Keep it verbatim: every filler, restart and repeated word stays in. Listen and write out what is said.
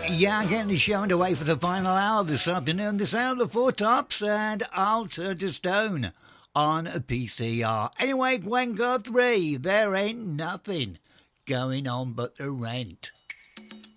Yeah, getting the show underway for the final hour this afternoon. This hour, the Four Tops and Alter to Stone on a P C R. Anyway, Gwenga three, there ain't nothing going on but the rent.